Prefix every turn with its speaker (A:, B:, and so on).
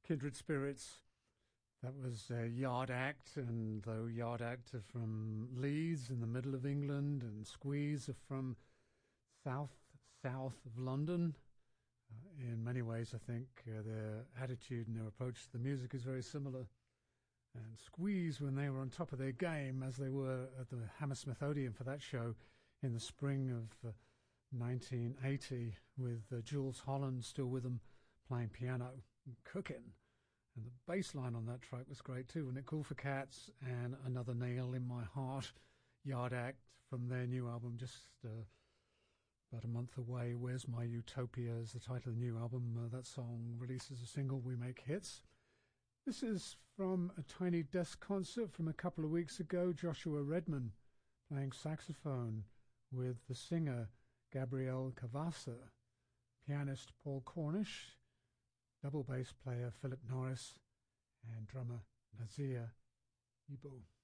A: Kindred Spirits. That was Yard Act, and though Yard Act are from Leeds in the middle of England, and Squeeze are from south of London, in many ways I think their attitude and their approach to the music is very similar. And Squeeze, when they were on top of their game, as they were at the Hammersmith Odeon for that show in the spring of 1980, with Jules Holland still with them playing piano and cooking. And the bass line on that track was great too. And It Cool for Cats and Another Nail in My Heart, Yard Act, from their new album, just about a month away. Where's My Utopia is the title of the new album. That song releases a single, We Make Hits. This is from a Tiny Desk concert from a couple of weeks ago. Joshua Redman playing saxophone with the singer Gabrielle Cavassa, pianist Paul Cornish, double bass player Philip Norris, and drummer Nazir Ibu.